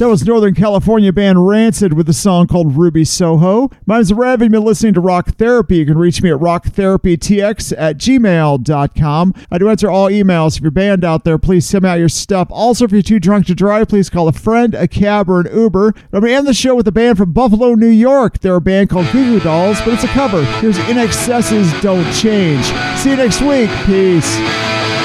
That was Northern California band Rancid with a song called Ruby Soho. My name's Rev, and you've been listening to Rock Therapy. You can reach me at rocktherapytx@gmail.com. I do answer all emails. If you're band out there, please send me out your stuff. Also, if you're too drunk to drive, please call a friend, a cab, or an Uber. I'm going to end the show with a band from Buffalo, New York. They're a band called Goo Goo Dolls, but it's a cover. Here's INXS's Don't Change. See you next week. Peace.